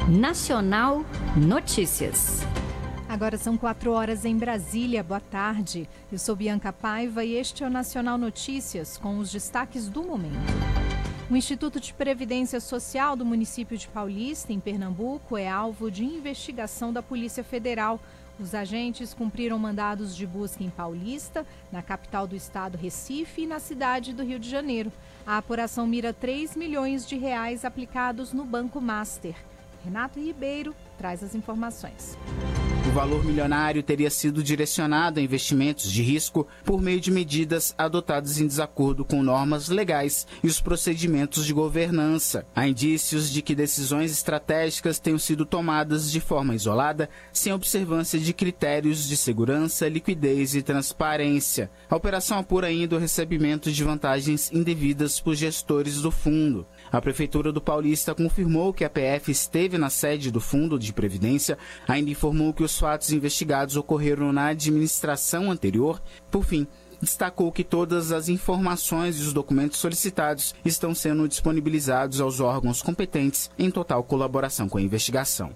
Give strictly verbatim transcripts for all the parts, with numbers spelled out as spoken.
Nacional Notícias. Agora são quatro horas em Brasília. Boa tarde. Eu sou Bianca Paiva e este é o Nacional Notícias com os destaques do momento. O Instituto de Previdência Social do município de Paulista, em Pernambuco, é alvo de investigação da Polícia Federal. Os agentes cumpriram mandados de busca em Paulista, na capital do estado Recife e na cidade do Rio de Janeiro. A apuração mira três milhões de reais aplicados no Banco Master. Renato Ribeiro traz as informações. O valor milionário teria sido direcionado a investimentos de risco por meio de medidas adotadas em desacordo com normas legais e os procedimentos de governança. Há indícios de que decisões estratégicas tenham sido tomadas de forma isolada, sem observância de critérios de segurança, liquidez e transparência. A operação apura ainda o recebimento de vantagens indevidas por gestores do fundo. A Prefeitura do Paulista confirmou que a P F esteve na sede do Fundo de Previdência, ainda informou que os fatos investigados ocorreram na administração anterior. Por fim, destacou que todas as informações e os documentos solicitados estão sendo disponibilizados aos órgãos competentes em total colaboração com a investigação.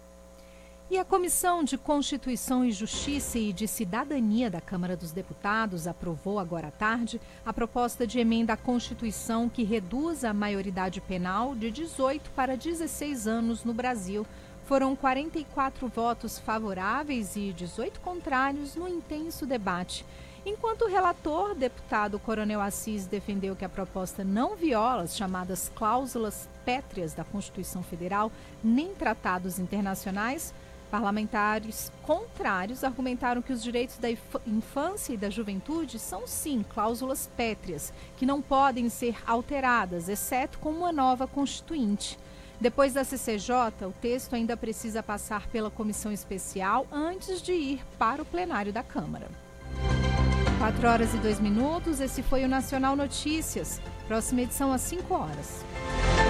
E a Comissão de Constituição e Justiça e de Cidadania da Câmara dos Deputados aprovou agora à tarde a proposta de emenda à Constituição que reduz a maioridade penal de dezoito para dezesseis anos no Brasil. Foram quarenta e quatro votos favoráveis e dezoito contrários no intenso debate. Enquanto o relator, deputado Coronel Assis, defendeu que a proposta não viola as chamadas cláusulas pétreas da Constituição Federal nem tratados internacionais, parlamentares contrários argumentaram que os direitos da infância e da juventude são, sim, cláusulas pétreas, que não podem ser alteradas, exceto com uma nova constituinte. Depois da C C J, o texto ainda precisa passar pela comissão especial antes de ir para o plenário da Câmara. quatro horas e dois minutos, esse foi o Nacional Notícias. Próxima edição às cinco horas.